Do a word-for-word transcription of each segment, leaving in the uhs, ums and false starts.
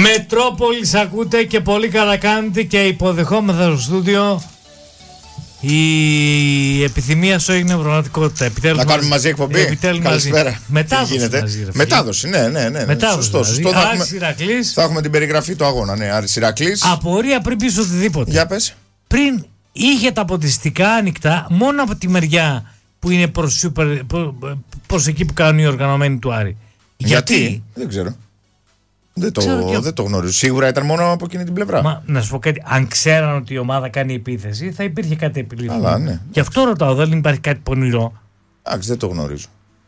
Μετρόπολης ακούτε και πολύ καλά κάνετε και υποδεχόμεθα στο στούντιο. Η επιθυμία σου έγινε πραγματικότητα. Επιτέλους να κάνουμε μαζί εκπομπή. Επιτέλους Καλησπέρα. Μαζί. Μετάδοση. Μαζί, Μετάδοση, ναι, ναι, ναι. Μετάδοση. Σωστό, Δηλαδή. σωστό. Θα Άρης έχουμε, Ηρακλής. θα έχουμε την περιγραφή του αγώνα. Ναι, Άρης Ηρακλής. Απορία πριν πεις οτιδήποτε. Για πες. Πριν είχε τα ποτιστικά ανοιχτά μόνο από τη μεριά που είναι προς, super, προς εκεί που κάνουν οι οργανωμένοι του Άρη. Γιατί, Γιατί? Δεν ξέρω. Δεν το, και... δεν το γνωρίζω. Σίγουρα ήταν μόνο από εκείνη την πλευρά. Μα να σου πω κάτι. Αν ξέραν ότι η ομάδα κάνει επίθεση, θα υπήρχε κάτι επιλήφθη. Αλλά ναι. Γι' αυτό ρωτάω, δεν υπάρχει κάτι πονηρό. Εντάξει, δεν το γνωρίζω.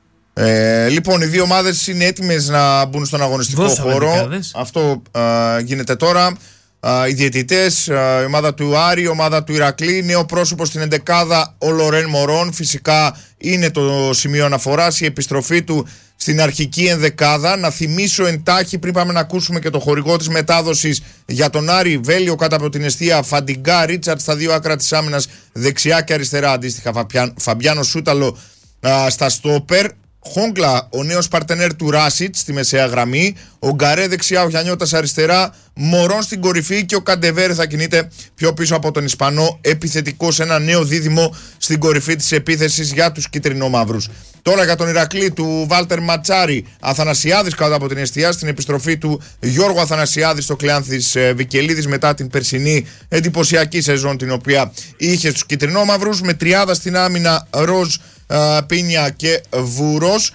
Ε, λοιπόν, οι δύο ομάδες είναι έτοιμες να μπουν στον αγωνιστικό Δώσαμε χώρο. δεκάδες. Αυτό α, γίνεται τώρα. Α, οι διαιτητές, α, η ομάδα του Άρη, η ομάδα του Ηρακλή. Νέο πρόσωπο στην εντεκάδα, ο Λορέν Μωρόν. Φυσικά είναι το σημείο αναφοράς, η επιστροφή του στην αρχική ενδεκάδα. Να θυμίσω εντάχει πριν πάμε να ακούσουμε και το χορηγό της μετάδοσης για τον Άρη. Βέλιο κάτω από την εστία, Φαντιγκά, Ρίτσαρτ στα δύο άκρα της άμυνας, δεξιά και αριστερά αντίστοιχα. Φαμπιάνο Σούταλο α, στα στόπερ. Χόγκλα, ο νέος παρτενέρ του Ράσιτ στη μεσαία γραμμή. Ο Γκαρέ δεξιά, ο Γιαννιώτας αριστερά. Μωρόν στην κορυφή και ο Καντεβέρε θα κινείται πιο πίσω από τον Ισπανό επιθετικό σε ένα νέο δίδυμο στην κορυφή της επίθεσης για τους κίτρινο-μαύρους. Τώρα για τον Ηρακλή του Βάλτερ Ματσάρη, Αθανασιάδης κάτω από την εστία, στην επιστροφή του Γιώργου Αθανασιάδη στο Κλεάνθης Βικελίδης μετά την περσινή εντυπωσιακή σεζόν την οποία είχε στους κίτρινο-μαύρους, με τριάδα στην άμυνα Ροζ, Πίνια και Βούρος.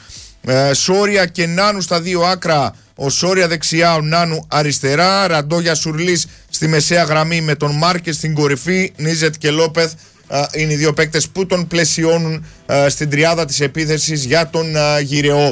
Σόρια και Νάνου στα δύο άκρα, ο Σόρια δεξιά, ο Νάνου αριστερά. Ραντόγια Σουρλής στη μεσαία γραμμή με τον Μάρκες στην κορυφή. Νίζετ και Λόπεθ είναι οι δύο παίκτες που τον πλαισιώνουν στην τριάδα της επίθεσης για τον Γυρεό.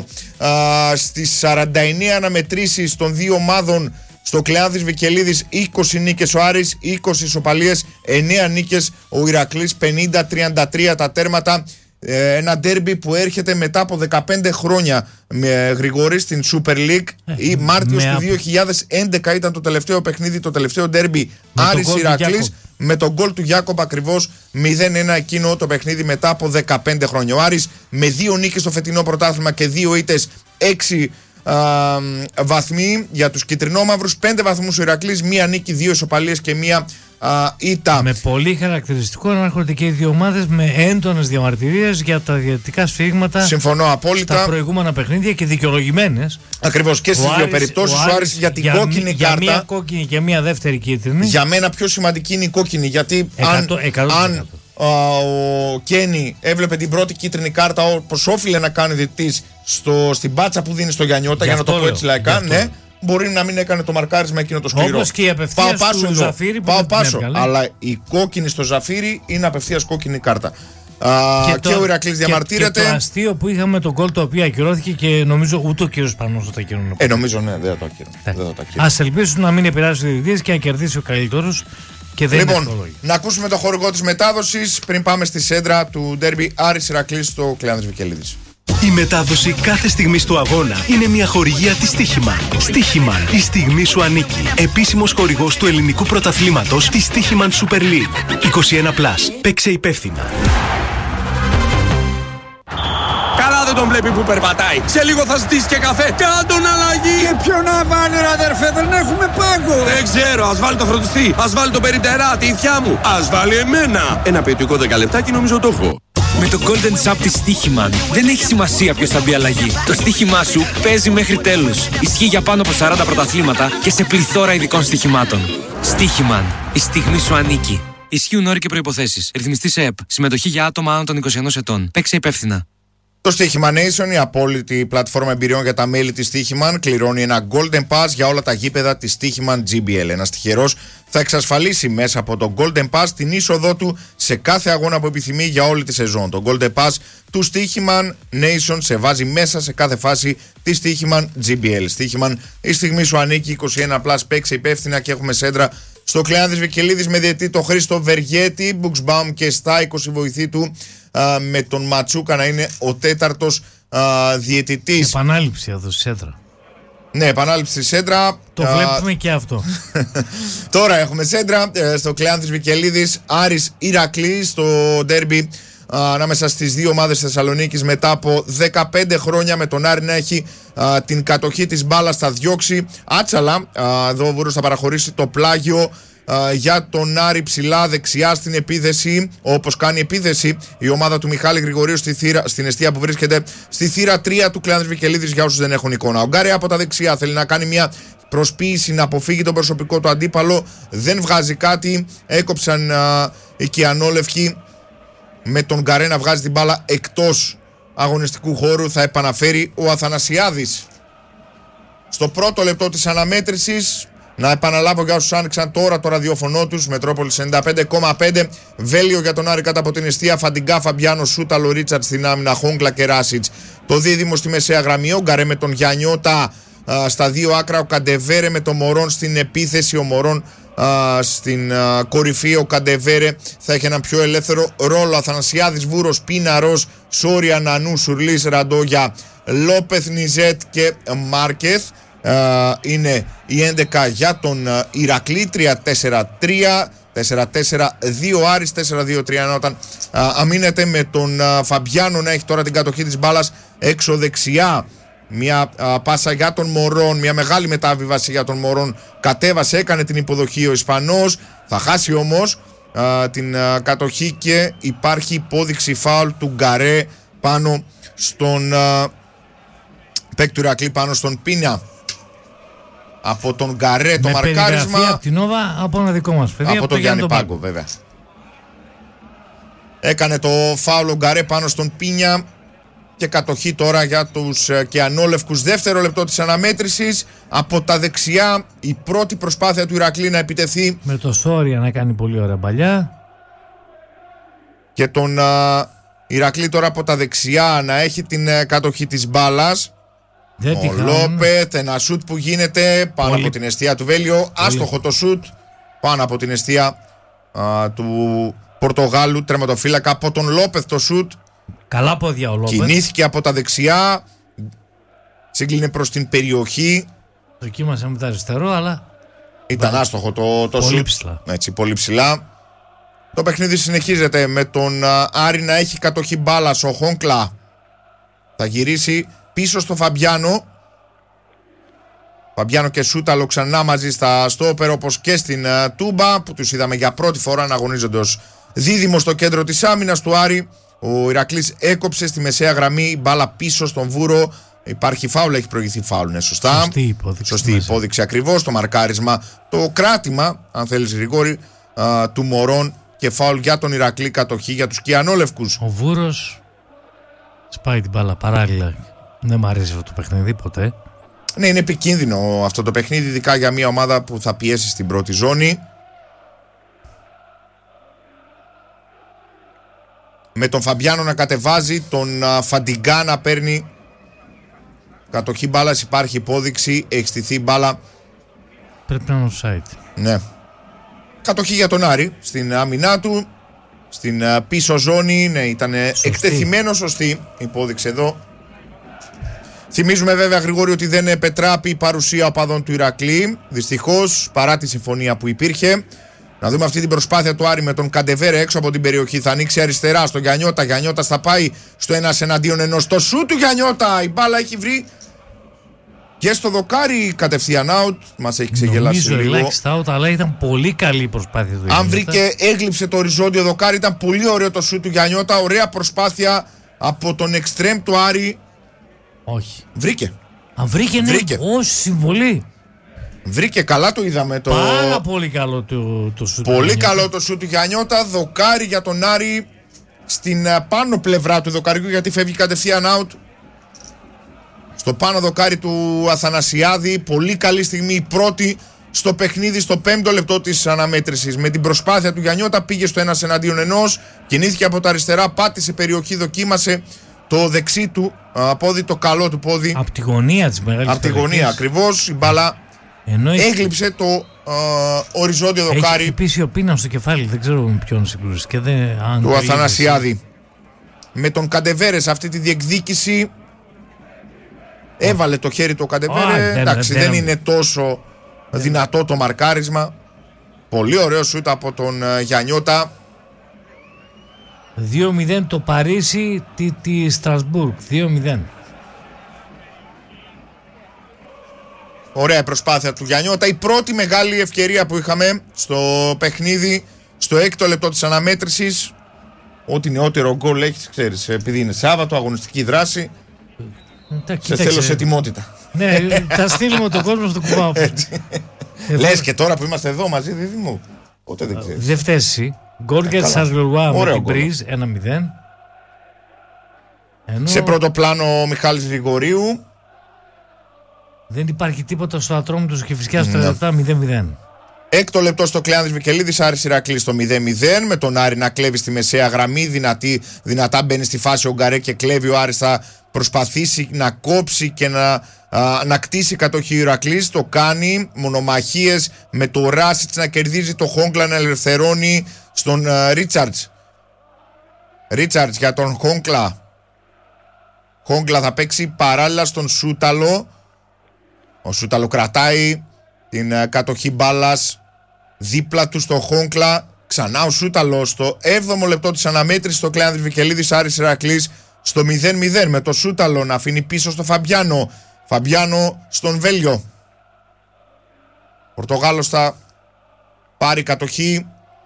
Στις σαράντα εννέα αναμετρήσεις των δύο ομάδων στο Κλεάνθης Βικελίδης, είκοσι νίκες ο Άρης, είκοσι ισοπαλίες, εννέα νίκες ο Ηρακλής, πενήντα τριάντα τρία τα τέρματα. Ένα ντέρμπι που έρχεται μετά από δεκαπέντε χρόνια με Γρηγορή στην Super League. Ή Μάρτιος του δύο χιλιάδες έντεκα ήταν το τελευταίο παιχνίδι, το τελευταίο ντέρμπι Άρης Ηρακλής, με τον γκολ του Γιάκοπ ακριβώς μηδέν ένα εκείνο το παιχνίδι μετά από δεκαπέντε χρόνια. Ο Άρης με δύο νίκες στο φετινό πρωτάθλημα και δύο ήττες, έξι α, βαθμοί για τους κυτρινόμαυρους, πέντε βαθμούς ο Ηρακλής, μία νίκη, δύο ισοπαλίες και μία ήττα. Με πολύ χαρακτηριστικό να έρχονται και οι δύο ομάδες με έντονες διαμαρτυρίες για τα διαιτητικά σφίγματα. Συμφωνώ απόλυτα. Στα προηγούμενα παιχνίδια και δικαιολογημένες. Ακριβώς, και στις δύο περιπτώσεις. Ο Άρης για την για κόκκινη για κάρτα. Για μία κόκκινη και μία δεύτερη κίτρινη. Για μένα πιο σημαντική είναι η κόκκινη. Γιατί εκατό, εκατό τοις εκατό. αν α, ο Κένι έβλεπε την πρώτη κίτρινη κάρτα όπως όφιλε να κάνει διαιτητής στην πάτσα που δίνει στο Γιαννιώτα, για, για να το πω έτσι λαϊκά, ναι. Μπορεί να μην έκανε το μαρκάρισμα εκείνο το σκληρό. Όπως και η απευθείας πάω του Ζαφύρι. Πάω πάσο. Αλλά η κόκκινη στο Ζαφύρι είναι απευθείας κόκκινη κάρτα. Α, και, και το, ο Ηρακλής διαμαρτύρεται. Και το αστείο που είχαμε τον γκολ το οποίο ακυρώθηκε και νομίζω ούτε ο κύριος Πανός θα το ακυρώνει. Ε, νομίζω ναι, δεν θα το ακυρώνει. Ας ελπίσουν να μην επηρεάσει τους διαιτητές και να κερδίσει ο καλύτερος. Και δεν λοιπόν, είναι να ακούσουμε το χορηγό της μετάδοσης πριν πάμε στη σέντρα του ντέρμπι Άρης Ηρακλής στο Κλεάνθης Βικελίδης. Η μετάδοση κάθε στιγμής του αγώνα είναι μια χορηγία της Stoiximan. Stoiximan, η στιγμή σου ανήκει. Επίσημος χορηγός του ελληνικού πρωταθλήματος της Stoiximan Super League. είκοσι ένα συν. Παίξε υπεύθυνα. Καλά δεν τον βλέπει που περπατάει. Σε λίγο θα ζητήσει και καφέ. Κάν τον αλλαγή. Και ποιο να βάλει ρε αδερφέ, δεν έχουμε πάγκο. Δεν ξέρω, ας βάλει το φροντιστή. Ας βάλει το περιπτερά, τη ηθιά μου. Ας βάλει εμένα. Ένα ποιοτικό δέκα λεπτάκι νομίζω το έχω. Με το Golden Sub της Stoiximan δεν έχει σημασία ποιος θα μπει αλλαγή. Το στοίχημά σου παίζει μέχρι τέλους. Ισχύει για πάνω από σαράντα πρωταθλήματα και σε πληθώρα ειδικών στοιχημάτων. Stoiximan, η στιγμή σου ανήκει. Ισχύουν όροι και προϋποθέσεις. Ρυθμιστή σε ΕΠ. Συμμετοχή για άτομα άνω των είκοσι ενός ετών. Παίξε υπεύθυνα. Το Stoiximan Nation, η απόλυτη πλατφόρμα εμπειριών για τα μέλη της Stoiximan, κληρώνει ένα Golden Pass για όλα τα γήπεδα της Stoiximan τζι μπι ελ. Ένας τυχερός θα εξασφαλίσει μέσα από το Golden Pass την είσοδό του σε κάθε αγώνα που επιθυμεί για όλη τη σεζόν. Το Golden Pass του Stoiximan Nation σε βάζει μέσα σε κάθε φάση της Stoiximan τζι μπι ελ. Stoiximan, η στιγμή σου ανήκει, είκοσι ένα συν, παίξε υπεύθυνα και έχουμε σέντρα στο Κλεάνθης Βικελίδης με διαιτητή το Χρήστο Βεργέτη, Μπουξμπάουμ και στα είκοσι βοηθοί του, α, με τον Ματσούκα να είναι ο τέταρτος α, διαιτητής. Επανάληψη εδώ στη σέντρα. Ναι, επανάληψη στη σέντρα. Το α, βλέπουμε και αυτό. Τώρα έχουμε σέντρα στο Κλεάνθης Βικελίδης, Άρης Ηρακλής στο ντέρμπι α, ανάμεσα στις δύο ομάδες Θεσσαλονίκης μετά από δεκαπέντε χρόνια, με τον Άρη να έχει α, την κατοχή της μπάλας, θα διώξει άτσαλα. Α, εδώ ο Βούρος θα παραχωρήσει το πλάγιο α, για τον Άρη ψηλά δεξιά στην επίθεση, όπως κάνει επίθεση η ομάδα του Μιχάλη Γρηγορίου στη θύρα, στην εστία που βρίσκεται στη θύρα τρία του Κλεάνδρης Βικελίδης, για όσους δεν έχουν εικόνα. Ο Γκαρέ από τα δεξιά θέλει να κάνει μια προσποίηση, να αποφύγει τον προσωπικό του αντίπαλο, δεν βγάζει κάτι, έκοψαν α, οι Κιανόλευκοι, με τον Γκαρέ να βγάζει την μπάλα εκτός αγωνιστικού χώρου. Θα επαναφέρει ο Αθανασιάδης στο πρώτο λεπτό της αναμέτρησης. Να επαναλάβω για όσους άνοιξαν τώρα το ραδιόφωνο τους, Μετρόπολης ενενήντα πέντε κόμμα πέντε, Βέλιο για τον Άρη κάτω από την εστία, Φαντιγκά, Φαμπιάνο, Σούταλο, Ρίτσαρτ στην άμυνα, Χόγκλα και Ράσιτς. Το δίδυμο στη μεσαία γραμμή, ο Γκαρέ με τον Γιαννιώτα α, στα δύο άκρα, ο Καντεβέρε με τον Μωρόν στην επίθεση, ο Μωρόν α, στην α, κορυφή, ο Καντεβέρε θα έχει έναν πιο ελεύθερο ρόλο. Αθανασιάδης, Βούρος, Πίναρος, Σόρια, Νανού, Σουρλής, Ραντόγια, Λόπεθ, Νιζέτ και Μάρκεθ. Uh, είναι η έντεκα για τον uh, Ηρακλή. Τρία τέσσερα τρία, τέσσερα τέσσερα δύο Άρης, τέσσερα δύο τρία όταν uh, αμήνεται, με τον uh, Φαμπιάνο να έχει τώρα την κατοχή της μπάλας έξω δεξιά. Μια uh, πάσα για τον Μωρόν, μια μεγάλη μετάβιβαση για τον Μωρόν, κατέβασε, έκανε την υποδοχή ο Ισπανός, θα χάσει όμως uh, την uh, κατοχή και υπάρχει υπόδειξη φάουλ του Γκαρέ πάνω στον uh, παίκτη του Ηρακλή, πάνω στον Πίνια. Από τον Γκαρέ το με μαρκάρισμα. Από την Νόβα, από ένα δικό μας παιδί. Από, από τον Γιάννη Πάγκο, Πάγκο, βέβαια. Έκανε το φάουλο Γκαρέ πάνω στον Πίνια και κατοχή τώρα για τους Κιανόλευκους. Δεύτερο λεπτό της αναμέτρησης. Από τα δεξιά η πρώτη προσπάθεια του Ηρακλή να επιτεθεί. Με το Σόρια να κάνει πολύ ωραία παλιά. Και τον α, Ηρακλή τώρα από τα δεξιά να έχει την α, κατοχή της μπάλας. Ο Λόπεθ, ένα σουτ που γίνεται πάνω πολύ από την εστία του Βέλιο. Πολύ άστοχο το σουτ πάνω από την εστία α, του Πορτογάλου τερματοφύλακα. Από τον Λόπεθ το σουτ. Καλά πόδια ο Λόπεθ. Κινήθηκε από τα δεξιά, σύγκλινε προς την περιοχή. Δοκίμασε με τα αριστερό, αλλά ήταν Μπα... άστοχο το, το πολύ σουτ. Ψηλά. Έτσι, πολύ ψηλά. Το παιχνίδι συνεχίζεται με τον α, Άρη να έχει κατοχή μπάλας. Ο Χόγκλα θα γυρίσει πίσω στο Φαμπιάνο. Φαμπιάνο και Σούταλο ξανά μαζί στα στόπερ, όπως και στην uh, Τούμπα, που τους είδαμε για πρώτη φορά να αγωνίζονται ως δίδυμο στο κέντρο της άμυνας του Άρη. Ο Ηρακλής έκοψε στη μεσαία γραμμή, μπάλα πίσω στον Βούρο. Υπάρχει φάουλ, έχει προηγηθεί φάουλ, είναι σωστά. Σωστή υπόδειξη. Σωστή υπόδειξη ακριβώς. Το μαρκάρισμα, το κράτημα, αν θέλεις Γρηγόρη, uh, του Μωρόν, και φάουλ για τον Ηρακλή, κατοχή για τους Κιανόλευκους. Ο Βούρος σπάει την μπάλα παράλληλα. Δεν μου αρέσει αυτό το παιχνίδι ποτέ. Ναι, είναι επικίνδυνο αυτό το παιχνίδι, ειδικά για μια ομάδα που θα πιέσει στην πρώτη ζώνη. Με τον Φαμπιάνο να κατεβάζει, τον Φαντιγκά να παίρνει κατοχή μπάλας, υπάρχει υπόδειξη, έχει στηθεί μπάλα. Πρέπει να είναι offside. Ναι. Κατοχή για τον Άρη στην άμυνά του, στην πίσω ζώνη. Ναι, ήταν εκτεθειμένο, σωστή υπόδειξη εδώ. Θυμίζουμε βέβαια, Γρηγόρη, ότι δεν επετράπει η παρουσία οπαδών του Ηρακλή, δυστυχώς, παρά τη συμφωνία που υπήρχε. Να δούμε αυτή την προσπάθεια του Άρη με τον Καντεβέρε έξω από την περιοχή. Θα ανοίξει αριστερά στον Γιαννιώτα. Γιαννιώτα θα πάει στο ένας εναντίον ενός. Το σου του Γιαννιώτα. Η μπάλα έχει βρει και στο δοκάρι κατευθείαν out. Μας έχει ξεγελάσει λίγο. Νομίζω ελάχιστα out, αλλά ήταν πολύ καλή η προσπάθεια του Γιαννιώτα. Αν βρήκε, έγλειψε το οριζόντιο δοκάρι. Ήταν πολύ ωραίο το σου του Γιαννιώτα. Ωραία προσπάθεια από τον εξτρέμ του Άρη. Όχι. Βρήκε. Αν βρήκε, ναι, βρήκε. Όση συμβολή. Βρήκε, καλά το είδαμε. Το... Πάρα πολύ καλό το, το σου. Πολύ του καλό το σου του Γιαννιώτα. Δοκάρι για τον Άρη στην πάνω πλευρά του δοκαριού, γιατί φεύγει κατευθείαν out. Στο πάνω δοκάρι του Αθανασιάδη. Πολύ καλή στιγμή, η πρώτη στο παιχνίδι, στο πέμπτο λεπτό της αναμέτρησης. Με την προσπάθεια του Γιαννιώτα πήγε στο ένας εναντίον ενός. Κινήθηκε από τα αριστερά, πάτησε περιοχή, δοκίμασε το δεξί του πόδι, το καλό του πόδι. Από τη γωνία της μεγάλης. Από τη γωνία ακριβώς. Η μπάλα έγλειψε το uh, οριζόντιο δοκάρι. Έχει χτυπήσει ο Πίνας στο κεφάλι, δεν ξέρω με ποιον συγκρούστηκε. Του Αθανασιάδη. Με τον Καντεβέρε σε αυτή τη διεκδίκηση. Έβαλε το χέρι του ο Καντεβέρε. Oh, εντάξει, δεν, δεν, δεν είναι τόσο δεν. δυνατό το μαρκάρισμα. Πολύ ωραίο σούτ από τον uh, Γιαννιώτα. δύο μηδέν το Παρίσι τη, τη Στρασβούργκ. δύο μηδέν. Ωραία προσπάθεια του Γιαννιώτα. Η πρώτη μεγάλη ευκαιρία που είχαμε στο παιχνίδι, στο έκτο λεπτό της αναμέτρησης. Ό,τι νεότερο γκολ έχεις, ξέρεις, επειδή είναι Σάββατο, αγωνιστική δράση. Τα, σε θέλω σε ετοιμότητα. Ναι, θα στείλουμε τον κόσμο στο κουμπάω. Λες και τώρα που είμαστε εδώ μαζί, δίδυμο. Ούτε δεν ξέρεις. Δεν φταίς εσύ. Γκολ για τη Σαρλουά με την Μπριζ ένα μηδέν. Ενώ... Σε πρώτο πλάνο ο Μιχάλης Γρηγορίου. Δεν υπάρχει τίποτα στο Ατρόμητος και φυσικά στο τριάντα επτά μηδέν μηδέν. Έκτο λεπτό στο Κλεάνδης Βικελίδης, Άρης Ηρακλής στο μηδέν μηδέn. Με τον Άρη να κλέβει στη μεσαία γραμμή. Δυνατή, δυνατά μπαίνει στη φάση ο Γκαρέ και κλέβει. Ο Άρης θα προσπαθήσει να κόψει και να, α, να κτίσει κατοχή ο Ηρακλής. Το κάνει. Μονομαχίες με το Ράσιτς να κερδίζει, το Χόγκλα να ελευθερώνει στον Ρίτσαρτς. Ρίτσαρτς για τον Χόγκλα. Χόγκλα θα παίξει παράλληλα στον Σούταλο. Ο Σούταλο κρατάει την uh, κατοχή μπάλας δίπλα του στο Χόγκλα. Ξανά ο Σούταλος στο έβδομο λεπτό της αναμέτρησης στο Κλεάνδης Βικελίδης, Άρης Ηρακλής στο μηδέν μηδέν, με το Σούταλο να αφήνει πίσω στο Φαμπιάνο. Φαμπιάνο στον Βέλιο. Πορτογάλος θα πάρει κατοχή.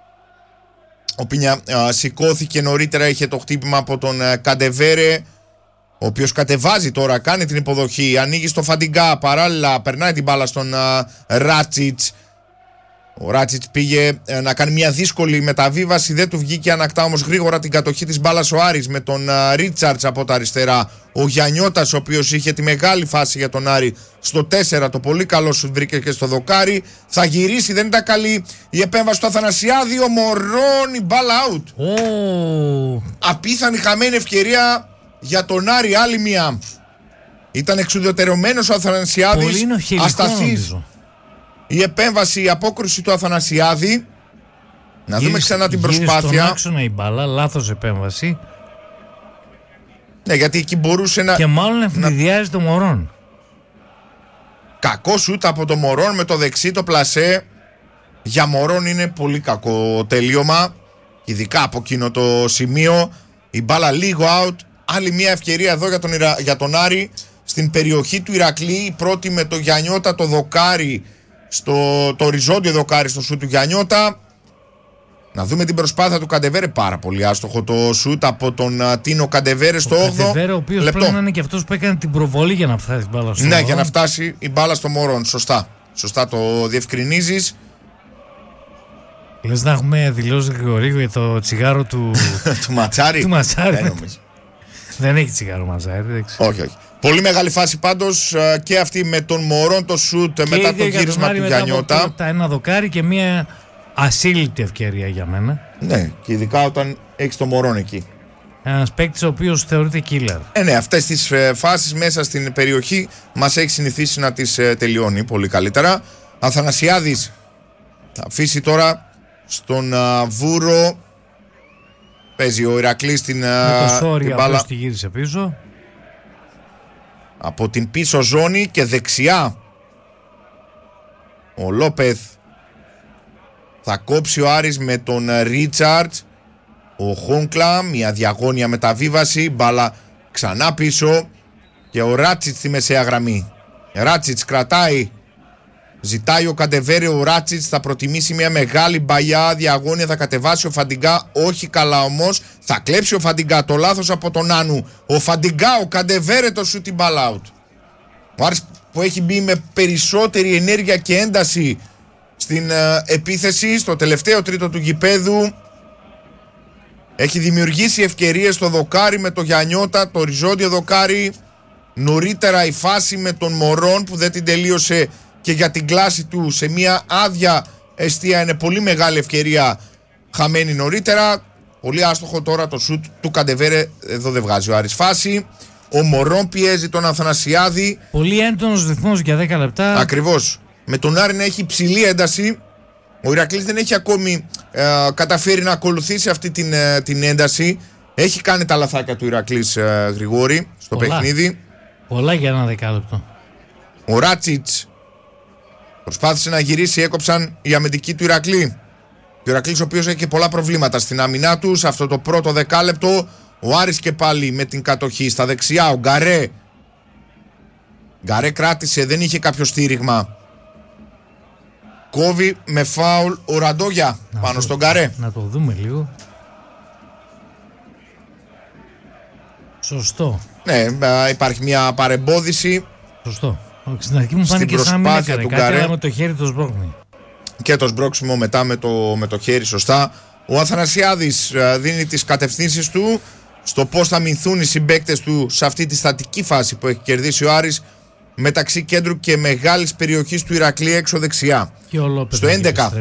Ο Πίνια uh, σηκώθηκε νωρίτερα, είχε το χτύπημα από τον uh, Καντεβέρε, ο οποίος κατεβάζει τώρα, κάνει την υποδοχή, ανοίγει στο Φαντιγκά, παράλληλα περνάει την μπάλα στον uh, Ράτσιτς. Ο Ράτσιτς πήγε uh, να κάνει μια δύσκολη μεταβίβαση, δεν του βγήκε, ανακτά όμως γρήγορα την κατοχή της μπάλας ο Άρης με τον uh, Ρίτσαρτς από τα αριστερά. Ο Γιαννιώτας, ο οποίος είχε τη μεγάλη φάση για τον Άρη στο τέσσερα, το πολύ καλό σου βρήκε και στο δοκάρι. Θα γυρίσει, δεν ήταν καλή η επέμβαση του Αθανασιάδη, ο Μωρόν, η μπάλα out. Oh. Απίθανη χαμένη ευκαιρία για τον Άρη, άλλη μία. Ήταν εξουδετερωμένος ο Αθανασιάδης, ασταθής η επέμβαση, η απόκρουση του Αθανασιάδη. Να δούμε ξανά την προσπάθεια. Στον άξονα η μπάλα, λάθος επέμβαση. Ναι, γιατί εκεί μπορούσε να... Και μάλλον ευνηδιάζει να... το Μωρόν. Κακό σούτ από το Μωρόν με το δεξί το πλασέ. Για Μωρόν είναι πολύ κακό τελείωμα, ειδικά από εκείνο το σημείο. Η μπάλα λίγο out. Άλλη μια ευκαιρία εδώ για τον, Ιρα... για τον Άρη στην περιοχή του Ηρακλή. Η πρώτη με το Γιαννιώτα, το δοκάρι, στο... το οριζόντιο δοκάρι στο σούτ του Γιαννιώτα. Να δούμε την προσπάθεια του Καντεβέρε. Πάρα πολύ άστοχο το σούτ από τον uh, Τίνο Καντεβέρε στο όγδοο. Ο Καντεβέρε, ο οποίος πρέπει να είναι και αυτός που έκανε την προβολή για να φτάσει η μπάλα στο Ναι, Μωρόν. για να φτάσει η μπάλα στο Μωρόν. Σωστά. Σωστά το διευκρινίζεις. Λες να έχουμε δηλώσει Γρηγορίου για το τσιγάρο του... του Ματσάρη. του Ματσάρη. Δεν νομίζω. Δεν έχει τσιγάρο Ματσάρη. Όχι, όχι. Πολύ μεγάλη φάση πάντως και αυτή με τον Μωρόν, το σούτ μετά το γύρισμα του Γιαννιώτα. Ένα δοκάρι και μια ασύλληπτη ευκαιρία για μένα. Ναι, και ειδικά όταν έχει το Μωρόν εκεί. Ένας παίκτης ο οποίος θεωρείται killer. Ε, ναι, αυτές τις ε, φάσεις μέσα στην περιοχή μας έχει συνηθίσει να τις ε, τελειώνει πολύ καλύτερα. Αθανασιάδης θα αφήσει τώρα στον uh, Βούρο. Παίζει ο Ηρακλής στην, uh, με το σόρι, την μπάλα. Τη γύρισε πίσω. Από την πίσω ζώνη και δεξιά ο Λόπεθ. Θα κόψει ο Άρης με τον Ρίτσαρτς. Ο Χόγκλα, μια διαγώνια μεταβίβαση, μπάλα ξανά πίσω και ο Ράτσιτς στη μεσαία γραμμή. Ράτσιτς κρατάει, ζητάει ο Καντεβέρε, ο Ράτσιτς θα προτιμήσει μια μεγάλη μπαλιά διαγώνια, θα κατεβάσει ο Φαντιγκά, όχι καλά όμως, θα κλέψει ο Φαντιγκά, το λάθος από τον Άνου. Ο Φαντιγκά, ο Καντεβέρε το shooting ball out. Ο Άρης που έχει μπει με περισσότερη ενέργεια και ένταση στην uh, επίθεση, στο τελευταίο τρίτο του γηπέδου. Έχει δημιουργήσει ευκαιρίες στο δοκάρι με το Γιαννιώτα, το οριζόντιο δοκάρι. Νωρίτερα η φάση με τον Μωρόν που δεν την τελείωσε και για την κλάση του σε μια άδεια εστία είναι πολύ μεγάλη ευκαιρία χαμένη νωρίτερα. Πολύ άστοχο τώρα το σουτ του Καντεβέρε, εδώ δεν βγάζει ο Άρης φάση. Ο Μωρόν πιέζει τον Αθανασιάδη. Πολύ έντονος ρυθμός για δέκα λεπτά. Ακριβώς. Με τον Άρη να έχει υψηλή ένταση. Ο Ηρακλής δεν έχει ακόμη ε, καταφέρει να ακολουθήσει αυτή την, ε, την ένταση. Έχει κάνει τα λαθάκια του Ηρακλής ε, Γρηγόρη στο Πολλά. παιχνίδι. Πολλά για ένα δεκάλεπτο. Ο Ράτσιτς προσπάθησε να γυρίσει, έκοψαν οι αμυντικοί του Ηρακλή. Ο Ηρακλής ο οποίος έχει και πολλά προβλήματα στην άμυνά του. Σε αυτό το πρώτο δεκάλεπτο ο Άρης και πάλι με την κατοχή. Στα δεξιά ο Γκαρέ. Γκαρέ κράτησε, δεν είχε κάποιο στήριγμα. Κόβει με φάουλ ο Ραντόγια πάνω το, στον Γκαρέ. Να το δούμε λίγο. Σωστό. Ναι, υπάρχει μια παρεμπόδιση. Σωστό. Στην αρχή μου φάνηκε σαν να μην έκανε κάτι, αλλά με το χέρι το σμπρώχνει. Και το σμπρώξιμο μετά με το, με το χέρι, σωστά. Ο Αθανασιάδης δίνει τις κατευθύνσεις του στο πώς θα μηνθούν οι συμπαίκτες του σε αυτή τη στατική φάση που έχει κερδίσει ο Άρης μεταξύ κέντρου και μεγάλης περιοχής του Ηρακλή έξω δεξιά. Και ο Λόπες στο έντεκα.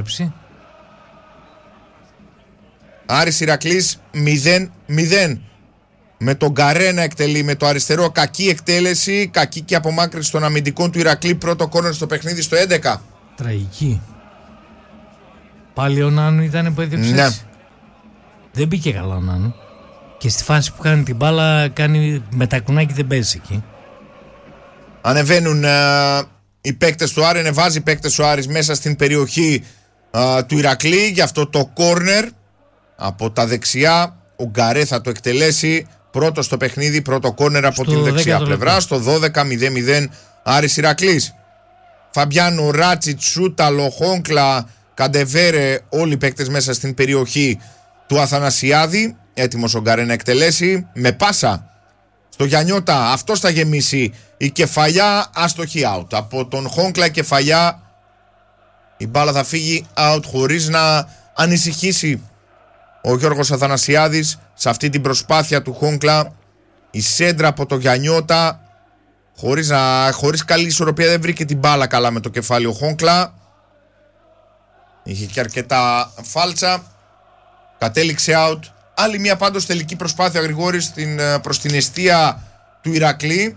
Άρης Ηρακλής μηδέν μηδέν. Με τον Γκαρέ να εκτελεί με το αριστερό, κακή εκτέλεση, κακή και απομάκρυνση των αμυντικών του Ηρακλή. Πρώτο κόρνερ στο παιχνίδι στο έντεκα. Τραγική. Πάλι ο Νάνου ήταν που έδιωξε. Ναι. Δεν μπήκε καλά ο Νάνου. Και στη φάση που κάνει την μπάλα κάνει μετακουνάκι, δεν παίζει εκεί. Ανεβαίνουν ε, οι παίκτες του Άρη, ανεβάζει οι παίκτες του Άρης μέσα στην περιοχή ε, του Ηρακλή. Γι' αυτό το κόρνερ από τα δεξιά ο Γκαρέ θα το εκτελέσει. Πρώτο στο παιχνίδι, πρώτο κόρνερ από Στο την δεξιά πλευρά. λεπτό. Στο δώδεκα μηδέν μηδέν Άρης Ηρακλής. Φαμπιάνο, Ράτσιτ, Σούταλο, Χόγκλα, Καντεβέρε, όλοι οι παίκτες μέσα στην περιοχή του Αθανασιάδη. Έτοιμος ο Γκαρέ να εκτελέσει. Με πάσα στο Γιαννιώτα, αυτός θα γεμίσει. Η κεφαλιά, άστοχη out. Από τον Χόγκλα η κεφαλιά, η μπάλα θα φύγει out χωρίς να ανησυχήσει ο Γιώργος Αθανασιάδης σε αυτή την προσπάθεια του Χόγκλα. Η σέντρα από το Γιαννιώτα, χωρίς, να, χωρίς καλή ισορροπία, δεν βρήκε την μπάλα καλά με το κεφάλι ο Χόγκλα. Είχε και αρκετά φάλτσα. Κατέληξε out. Άλλη μια πάντως τελική προσπάθεια, Γρηγόρη, στην, προς την εστία του Ηρακλή.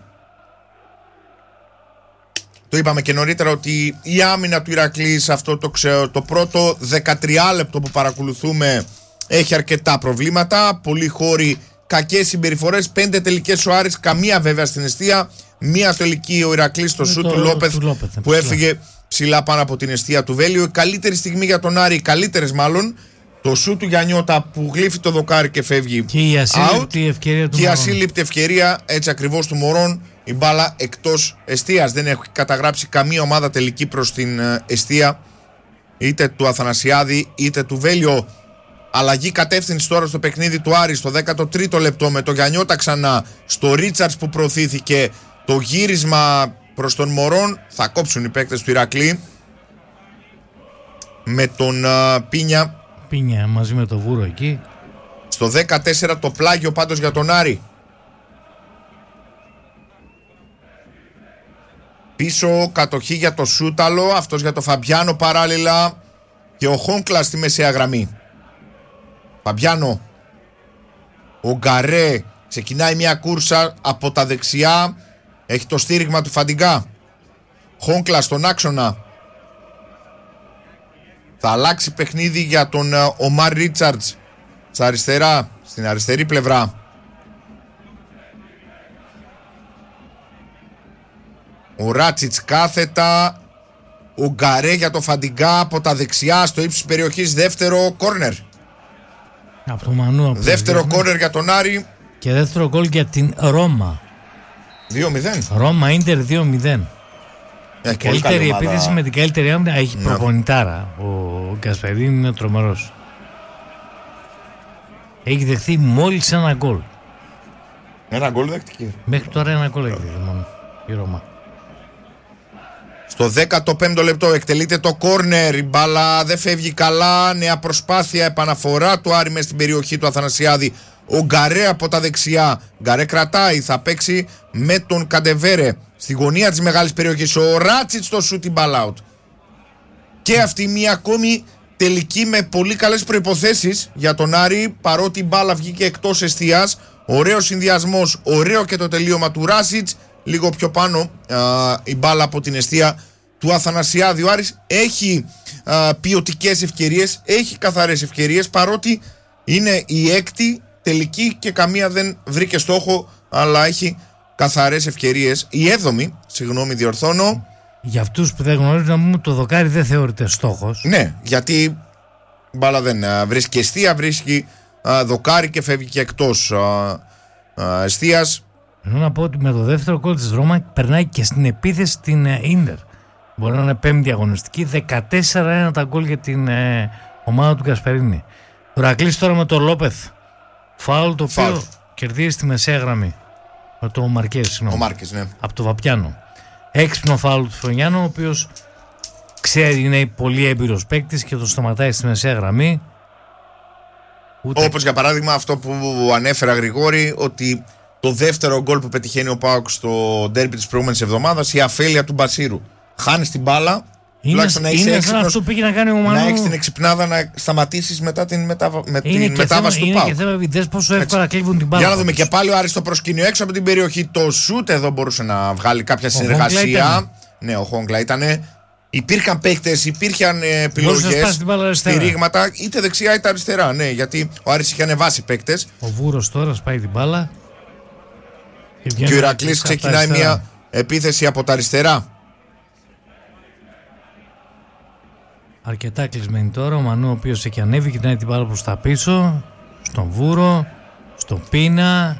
Το είπαμε και νωρίτερα ότι η άμυνα του Ηρακλή σε αυτό το, ξε, το πρώτο δεκατρία λεπτό που παρακολουθούμε έχει αρκετά προβλήματα. Πολλοί χώροι, κακές συμπεριφορές. Πέντε τελικές ο Άρης, καμία βέβαια στην εστία. Μία τελική ο Ηρακλής στο σούτ του Λόπεθ που ψηλά. Έφυγε ψηλά πάνω από την εστία του Βέλιο. Η καλύτερη στιγμή για τον Άρη, οι καλύτερες μάλλον, το σούτ του Γιαννιώτα που γλύφει το δοκάρι και φεύγει. Και η ασύλληπτη ευκαιρία του Και η ασύλληπτη ευκαιρία έτσι ακριβώς του Μωρών. Η μπάλα εκτός εστίας. Δεν έχει καταγράψει καμία ομάδα τελική προς την εστία, είτε του Αθανασιάδη είτε του Βέλιο. Αλλαγή κατεύθυνση τώρα στο παιχνίδι του Άρη στο δέκατο τρίτο λεπτό με το Γιαννιώτα ξανά. Στο Ρίτσαρτς που προωθήθηκε. Το γύρισμα προς τον Μωρών. Θα κόψουν οι παίκτες του Ηρακλή με τον uh, Πίνια. Πίνια μαζί με το Βούρο εκεί. Στο δεκατέσσερα το πλάγιο πάντως για τον Άρη. Πίσω κατοχή για το Σούταλο, αυτός για το Φαμπιάνο παράλληλα και ο Χόγκλα στη μεσαία γραμμή. Φαμπιάνο, ο Γκαρέ ξεκινάει μια κούρσα από τα δεξιά, έχει το στήριγμα του Φαντιγκά. Χόγκλα στον άξονα. Θα αλλάξει παιχνίδι για τον Ομάρ Ρίτσαρτς στα αριστερά, στην αριστερή πλευρά. Ο Ράτσιτς κάθετα. Ο Γκαρέ για το Φαντιγκά από τα δεξιά στο ύψος της περιοχής. Δεύτερο κόρνερ. Από το Μανού, από δεύτερο κόρνερ για τον Άρη. Και δεύτερο γκολ για την Ρώμα. δύο μηδέν. Ρώμα Ίντερ δύο μηδέν. Η καλύτερη επίθεση με την καλύτερη άμυνα. Έχει ναι. προπονητάρα. Ο Γκασπερίνη είναι τρομερός. Έχει δεχθεί μόλις ένα γκολ. Ένα γκολ δεκτική. Μέχρι τώρα ένα γκολ έχει δεχθεί μόνο η Ρώμα. Στο δέκατο πέμπτο λεπτό εκτελείται το κόρνερ. Η μπάλα δεν φεύγει καλά. Νέα προσπάθεια, επαναφορά του Άρη μες στην περιοχή του Αθανασιάδη. Ο Γκαρέ από τα δεξιά. Γκαρέ κρατάει, θα παίξει με τον Καντεβέρε στη γωνία της μεγάλης περιοχής. Ο Ράτσιτς στο σούτ, μπάλα out. Και αυτή μια ακόμη τελική με πολύ καλές προϋποθέσεις για τον Άρη, παρότι η μπάλα βγήκε εκτός εστίας. Ωραίος συνδυασμός, ωραίο και το τελείωμα του Ράτσιτς. Λίγο πιο πάνω α, η μπάλα από την εστία του Αθανασιάδη. Ο Άρης έχει α, ποιοτικές ευκαιρίες, έχει καθαρές ευκαιρίες, παρότι είναι η έκτη τελική και καμία δεν βρήκε στόχο, αλλά έχει καθαρές ευκαιρίες. Η έβδομη, συγγνώμη, διορθώνω. Για αυτούς που δεν γνωρίζουν, να πούμε, το δοκάρι δεν θεωρείται στόχος. Ναι, γιατί Η μπάλα δεν α, βρίσκει εστία, βρίσκει α, δοκάρι και φεύγει και εκτός εστίας. Θέλω να πω ότι με το δεύτερο γκολ της Ρώμα περνάει και στην επίθεση την Ίντερ. Μπορεί να είναι πέμπτη αγωνιστική. δεκατέσσερα ένα τα γκολ για την ε, ομάδα του Γκασπερίνη. Ο Ηρακλής τώρα με το Λόπεθ. Φάουλ το οποίο Φάουλ. κερδίζει στη μεσαία γραμμή. Με το Μαρκές, συγγνώμη. Ο Μάρκες, ναι. Από το Βαπιάνο. Έξυπνο φάουλ του Φρονιάνο, ο οποίος ξέρει, είναι πολύ έμπειρος παίκτης και το σταματάει στη μεσαία γραμμή. Ούτε... Όπως για παράδειγμα αυτό που ανέφερα Γρηγόρη, ότι το δεύτερο γκολ που πετυχαίνει ο ΠΑΟΚ στο ντέρμπι της προηγούμενης εβδομάδας, η αφέλεια του Μπασίρου. Χάνεις την μπάλα, είναι, να είναι σαν αυτό που πήγε να κάνει ο Μανού. Να έχεις την εξυπνάδα να σταματήσεις μετά την, μετάβα, με είναι την μετάβαση θέμα, του ΠΑΟΚ. Είναι και θέμα βιντές πόσο εύκολα κλείβουν την μπάλα. Για να δούμε και πάλι ο Άρης στο προσκήνιο έξω από την περιοχή. Το σούτ εδώ μπορούσε να βγάλει κάποια συνεργασία. Ναι, ο Χόγκλα ήταν. Υπήρχαν παίκτες, υπήρχαν επιλογές, στηρίγματα, είτε δεξιά είτε αριστερά. Ναι, γιατί ο Άρης είχε ανεβάσει παίκτες. Ο Βούρος τώρα σπάει την μπάλα. Και, και ο Ηρακλής ξεκινάει μια επίθεση από τα αριστερά. Αρκετά κλεισμένη τώρα. Ο Μανού, ο οποίος έχει ανέβει, κοιτάει την μπάλα προς τα πίσω. Στον Βούρο, στον Πίνα.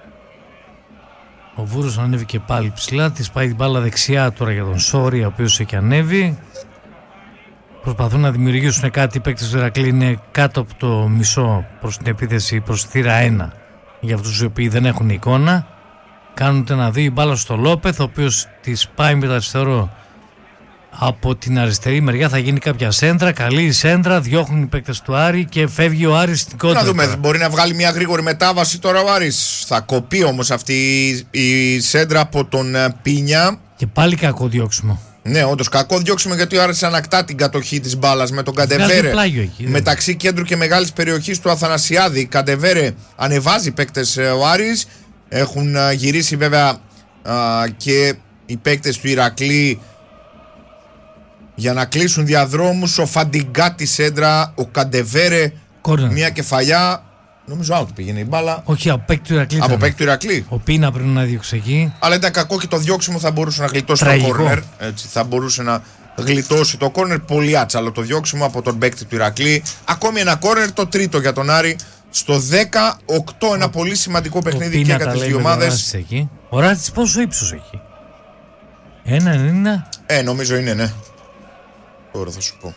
Ο Βούρος ανέβηκε πάλι ψηλά. Τη πάει την μπάλα δεξιά τώρα για τον Σόρι, ο οποίος έχει ανέβει. Προσπαθούν να δημιουργήσουν κάτι. Οι παίκτες του Ηρακλή είναι κάτω από το μισό προς την επίθεση, προς θύρα ένα. Για αυτούς οι οποίοι δεν έχουν εικόνα. Κάνουν ένα δύο, η μπάλα στο Λόπεθ, ο οποίος τη πάει με το αριστερό. Από την αριστερή μεριά θα γίνει κάποια σέντρα. Καλή η σέντρα, διώχνουν οι παίκτες του Άρη και φεύγει ο Άρης στην κόντρα. Να δούμε, μπορεί να βγάλει μια γρήγορη μετάβαση τώρα ο Άρης. Θα κοπεί όμως αυτή η σέντρα από τον Πίνια. Και πάλι κακό διώξιμο. Ναι, όντως κακό διώξιμο, γιατί ο Άρης ανακτά την κατοχή της μπάλας με τον Καντεβέρε. Μεταξύ κέντρου και μεγάλης περιοχής του Αθανασιάδη. Καντεβέρε ανεβάζει παίκτες ο Άρης. Έχουν γυρίσει βέβαια και οι παίκτες του Ηρακλή για να κλείσουν διαδρόμους. Ο Φαντιγκά τη σέντρα, ο Καντεβέρε, Corner. Μια κεφαλιά. Νομίζω out πήγαινε η μπάλα. Όχι, από παίκτη του Ηρακλή. Από παίκτη του Ηρακλή. Ο Πίνα πρέπει να διώξει εκεί. Αλλά ήταν κακό και το διώξιμο θα μπορούσε να γλιτώσει Τραγικό. το κόρνερ. Έτσι, θα μπορούσε να γλιτώσει το κόρνερ. Πολύ άτσαλο το διώξιμο από τον παίκτη του Ηρακλή. Ακόμη ένα κόρνερ, το τρίτο για τον Άρη. Στο δεκαοκτώ, ένα ο, πολύ σημαντικό παιχνίδι και για τις δύο ομάδες. Ο Ράτης πόσο ύψος έχει? ένα ενενήντα. Ε, νομίζω είναι, ναι. Τώρα θα σου πω.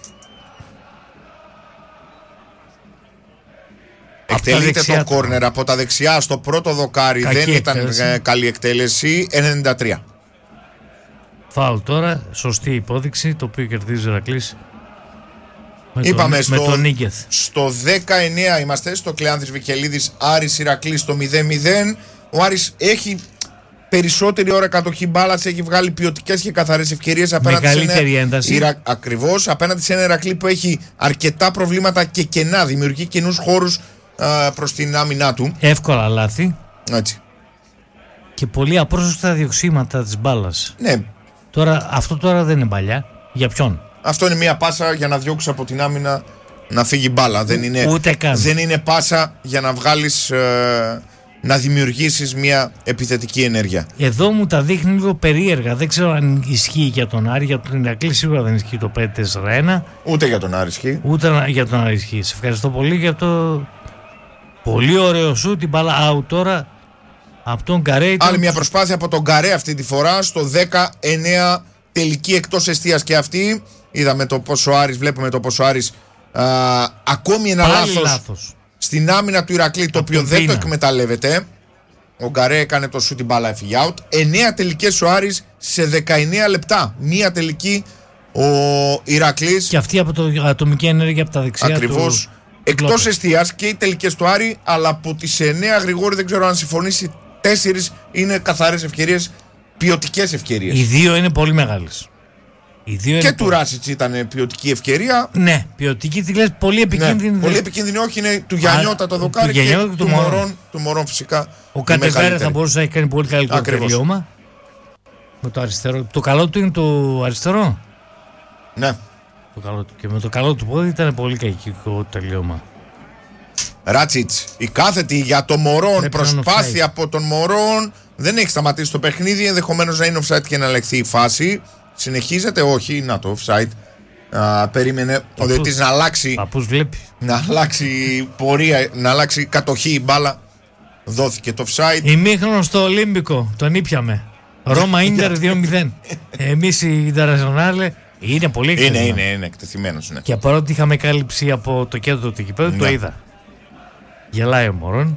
Εκτελείται το κόρνερ από τα δεξιά στο πρώτο δοκάρι. Κακή δεν ήταν εκτέλεση. Καλή εκτέλεση. ενενήντα τρία. Φάουλ τώρα. Σωστή υπόδειξη. Το οποίο κερδίζει ο Ηρακλής. Με Είπαμε τον, στο, με τον Νίγκεθ. Στο δεκαεννέα είμαστε. Στο Κλεάνθης Βικελίδης. Άρης Ηρακλής στο μηδέν μηδέν. Ο Άρης έχει περισσότερη ώρα κατοχή μπάλας, έχει βγάλει ποιοτικές και καθαρές ευκαιρίες απέναντι σε ένα Ιρα... Ακριβώς, απέναντι σε ένα Ηρακλή που έχει αρκετά προβλήματα και κενά, δημιουργεί καινούς χώρους α, προς την άμυνά του. Εύκολα λάθη. Έτσι. Και πολύ απρόσεκτα διοξήματα της μπάλας. Ναι. Τώρα, αυτό τώρα δεν είναι παλιά. Για ποιον? Αυτό είναι μια πάσα για να διώξει από την άμυνα να φύγει μπάλα. Δεν είναι, Ούτε καν. Δεν είναι πάσα για να βγάλεις... Ε... να δημιουργήσεις μια επιθετική ενέργεια. Εδώ μου τα δείχνει λίγο περίεργα. Δεν ξέρω αν ισχύει για τον Άρη. Για τον Ηρακλή σίγουρα δεν ισχύει το πέντε τέσσερα ένα. Ούτε για τον Άρη ισχύει. Ούτε για τον Άρη ισχύει. Σε ευχαριστώ πολύ για το πολύ ωραίο σου. Την μπάλα out τώρα από τον Γκαρέ. Άλλη μια προσπάθεια από τον Γκαρέ αυτή τη φορά στο δεκαεννέα, τελική εκτός εστίας και αυτή. Είδαμε το πόσο Άρης, βλέπουμε το πόσο Άρης α, ακόμη ένα λάθος, λάθος στην άμυνα του Ηρακλή, το οποίο δεν το εκμεταλλεύεται. Ο Γκαρέ έκανε το σου, την μπάλα έφυγε out. εννέα τελικές ο Άρης σε δεκαεννέα λεπτά. Μία τελική ο Ηρακλής. Και αυτή από το ατομική ενέργεια από τα δεξιά. Ακριβώς. Εκτός εστίας και οι τελικές του Άρη, αλλά από τις εννέα, Γρηγόρη, δεν ξέρω αν συμφωνήσει, τέσσερις είναι καθαρές ευκαιρίες, ποιοτικές ευκαιρίες. Οι δύο είναι πολύ μεγάλες. Και του Ράσιτς ήταν ποιοτική ευκαιρία. Ναι, ποιοτική, τη λες πολύ επικίνδυνη. Ναι, πολύ επικίνδυνη, όχι, είναι του Γιαννιώτα το δοκάρι και, και του, του Μωρόν, του Μωρόν φυσικά. Ο Κατεβέρε θα μπορούσε να έχει κάνει πολύ καλύτερο τελείωμα. Με το αριστερό. Το καλό του είναι το αριστερό. Ναι. Το καλό του. Και με το καλό του πόδι ήταν πολύ κακό τελείωμα. Ράτσιτς, η κάθετη για το Μωρόν, προσπάθεια από τον Μωρόν. Δεν έχει σταματήσει το παιχνίδι. Ενδεχομένως να είναι offside και να ελεγχθεί η φάση. Συνεχίζεται, όχι, να το offside. α, περίμενε ο διαιτητής να αλλάξει. Παππούς βλέπει. Να αλλάξει πορεία, να αλλάξει κατοχή η μπάλα. Δόθηκε το offside. Ημίχρονο στο Ολύμπικο, τον ήπιαμε. Ρώμα Ίντερ δύο μηδέν. Εμείς η Ιντερνασιονάλε είναι πολύ εκτεθειμένος. Είναι, είναι, είναι εκτεθειμένος. Ναι. Και παρότι είχαμε κάλυψη από το κέντρο του γηπέδου, Ναι. το είδα. Γελάει ο Μωρόν.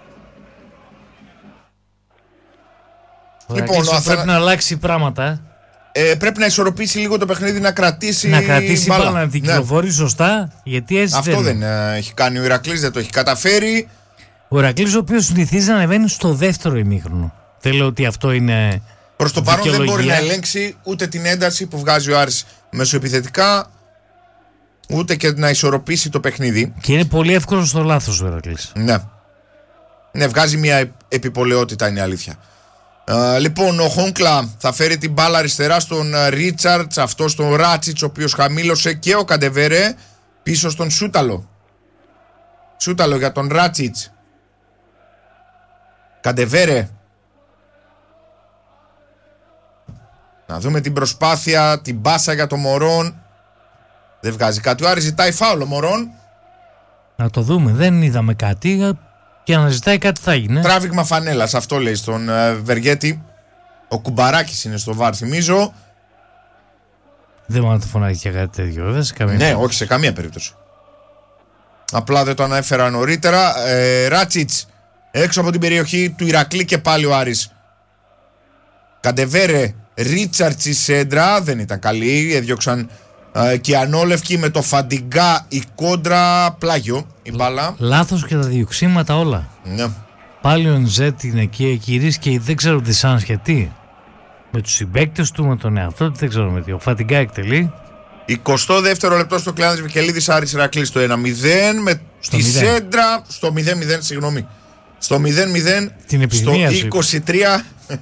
Λοιπόν, Λοιπόν, ο Αθανα- πρέπει να αλλάξει πράγματα. Ε, πρέπει να ισορροπήσει λίγο το παιχνίδι, να κρατήσει. Να κρατήσει μπάλα. μπάλα, να την Ναι. κυκλοφορεί σωστά. Γιατί έτσι Αυτό δεν ε, έχει κάνει ο Ηρακλής, δεν το έχει καταφέρει. Ο Ηρακλής, ο οποίος συνηθίζει να ανεβαίνει στο δεύτερο ημίχρονο. Δεν λέω ότι αυτό είναι. Προς το παρόν δεν μπορεί δικαιολογία. να ελέγξει ούτε την ένταση που βγάζει ο Άρης μεσοεπιθετικά, ούτε και να ισορροπήσει το παιχνίδι. Και είναι πολύ εύκολο στο λάθος ο Ηρακλής. Ναι. Ναι, βγάζει μια επιπολαιότητα, είναι η αλήθεια. Ε, λοιπόν, ο Χόνκλα θα φέρει την μπάλα αριστερά στον Ρίτσαρτς, αυτό στον Ράτσιτς, ο οποίος χαμήλωσε, και ο Καντεβέρε πίσω στον Σούταλο. Σούταλο για τον Ράτσιτς. Καντεβέρε. Να δούμε την προσπάθεια, την πάσα για τον Μωρόν. Δεν βγάζει κάτι. Ο Άρης ζητάει φάουλ ο Μωρόν. Να το δούμε. Δεν είδαμε κάτι. Και να ζητάει κάτι θα γίνει. Τράβηγμα φανέλας, αυτό λέει στον ε, Βεργέτη. Ο Κουμπαράκης είναι στο βάρ, θυμίζω. Δεν μου να το φωνάζει και κάτι τέτοιο, βέβαια. Σε καμία Ναι, περίπτωση. όχι σε καμία περίπτωση. Απλά δεν το ανέφερα νωρίτερα. Ε, Ράτσιτς έξω από την περιοχή του Ηρακλή και πάλι ο Άρης. Καντεβέρε, Ρίτσαρτς η σέντρα, δεν ήταν καλή. Έδιωξαν ε, και ανόλευκοι με το Φαντιγκά η κόντρα, πλάγιο η μπάλα. Λάθος και τα διοξήματα όλα. Ναι. Πάλι ο Νζέτ είναι εκεί, κυρίως και δεν ξέρω τι σαν σχετί. Με τους συμπαίκτες του, με τον εαυτό του, δεν ξέρω με τι. Ο Φαντιγκά εκτελεί. εικοστό δεύτερο λεπτό στο Κλεάνδης Βικελίδης, Άρης Ηρακλής στο ένα μηδέν με Στο τη μηδέν. σέντρα στο μηδέν μηδέν, συγγνώμη. Στο μηδέν μηδέν, Την στο επιθυμία σου. είκοσι τρία.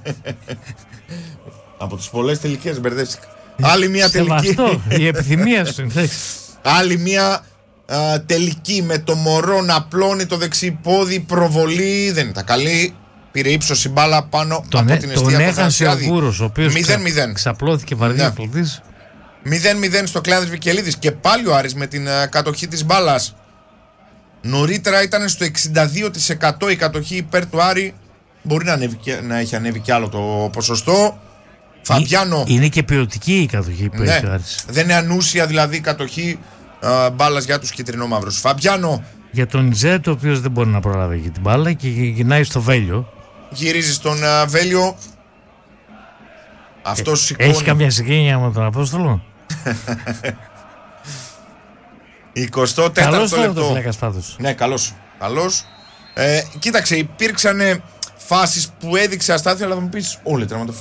Από τις πολλές τελικές μπερδεύτηκα. Άλλη μια τελική. Σεβαστό, η επιθυμία σου. εντάξει. Άλλη μια α, τελική με το Μωρό να απλώνει το δεξί πόδι, προβολή, δεν ήταν καλή. Πήρε ύψος η μπάλα πάνω Τον, από έ- την τον αιστεία του έχασε ο Θανασιάδη. Βούρος, ο οποίος μηδέν μηδέν. ξαπλώθηκε βαριά Ναι. πλωτής. μηδέν μηδέν στο Κλεάνδης Βικελίδης και πάλι ο Άρης με την α, κατοχή της μπάλας. Νωρίτερα ήταν στο εξήντα δύο τοις εκατό η κατοχή υπέρ του Άρη. Μπορεί να, ανέβει, και- να έχει ανέβει κι άλλο το ποσοστό. Φαμπιάνο. Είναι και ποιοτική η κατοχή που Ναι, έχει ο Άρης. δεν είναι ανούσια δηλαδή η κατοχή α, μπάλας για τους κυτρινόμαυρους. Φαμπιάνο Για τον Νζέτ, ο οποίος δεν μπορεί να προλάβει εκεί την μπάλα και γυρνάει στο Βέλιο. γυρίζει στον α, Βέλιο. Αυτός σηκώνει. Έχει καμιά συγγένεια με τον Απόστολο. εικοστό Καλός τέταρτο τώρα το λεπτό. φλέκας πάντως. Ναι, καλός. Καλός. Ε, κοίταξε, υπήρξαν φάσεις που έδειξε αστάθεια, αλλά θα μου πεις όλοι τερματοφύλακες.